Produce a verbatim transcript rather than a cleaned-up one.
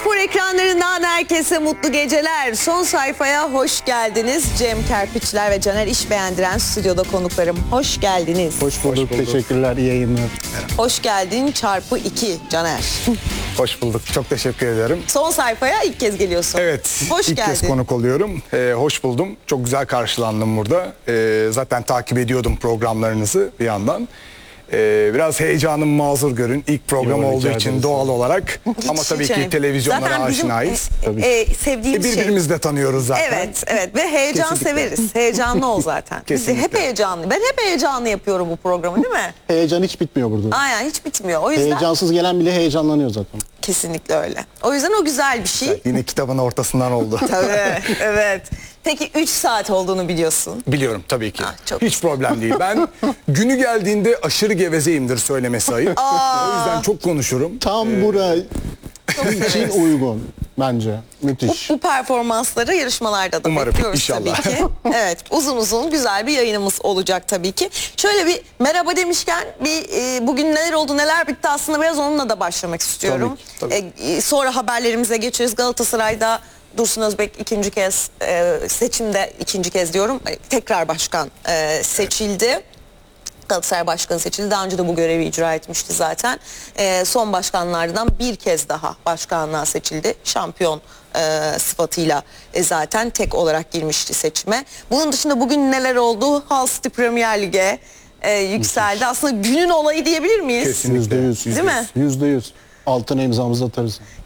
Spor ekranlarından herkese mutlu geceler. Son sayfaya hoş geldiniz. Cem Kerpiçler ve Caner İşbeğendiren stüdyoda konuklarım. Hoş geldiniz. Hoş bulduk. Hoş bulduk. Teşekkürler. İyi yayınlar. Hoş geldin çarpı iki Caner. Hoş bulduk. Çok teşekkür ederim. Son sayfaya ilk kez geliyorsun. Evet. Hoş ilk geldin. kez konuk oluyorum. Ee, hoş buldum. Çok güzel karşılandım burada. Ee, zaten takip ediyordum programlarınızı bir yandan. Ee, biraz heyecanım mazur görün. İlk program Yo, olduğu rica için ederiz. doğal olarak. Hiç- Ama tabii hiç ki önemli. televizyonlara Zaten bizim, aşinayız. e, Tabii. e, sevdiğimiz E, şey. birbirimizi de tanıyoruz zaten. Evet, evet ve heyecan Kesinlikle. severiz. Heyecanlı ol zaten. Biz de Kesinlikle. hep heyecanlı. Ben hep heyecanlı yapıyorum bu programı, değil mi? Heyecan hiç bitmiyor burada. Aynen, hiç bitmiyor. O yüzden Heyecansız gelen bile heyecanlanıyor zaten. kesinlikle öyle. O yüzden o güzel bir şey. Yine kitabın ortasından oldu. Tabii, evet. Peki üç saat olduğunu biliyorsun. Biliyorum tabii ki. Ah, çok Hiç problem değil. Ben günü geldiğinde aşırı gevezeyimdir söylemesi ayıp. O yüzden çok konuşurum. Tam buraya için uygun bence. Müthiş. Bu performansları yarışmalarda da Umarım, bekliyoruz inşallah. tabii ki. Evet, uzun uzun güzel bir yayınımız olacak tabii ki. Şöyle bir merhaba demişken bir e, bugün neler oldu neler bitti aslında biraz onunla da başlamak istiyorum. Tabii ki, tabii. E, sonra haberlerimize geçeriz. Galatasaray'da Dursun Özbek ikinci kez e, seçimde ikinci kez diyorum e, tekrar başkan e, seçildi. Galatasaray Başkanı seçildi. Daha önce de bu görevi icra etmişti zaten. Ee, son başkanlardan bir kez daha başkanlığa seçildi. Şampiyon e, sıfatıyla e, zaten tek olarak girmişti seçime. Bunun dışında bugün neler oldu? Hull City Premier Lig'e e, yükseldi. Aslında günün olayı diyebilir miyiz? Kesinlikle. Yüzde yüz. Değil mi? Yüzde yüz. Altına imzamızı atarız.